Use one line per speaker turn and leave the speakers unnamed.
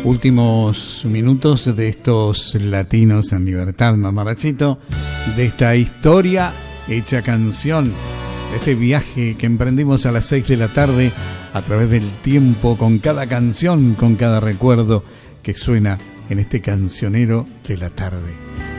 Últimos minutos de estos latinos en libertad, mamarrachito, de esta historia hecha canción, de este viaje que emprendimos a las 6 de la tarde a través del tiempo, con cada canción, con cada recuerdo que suena en este cancionero de la tarde.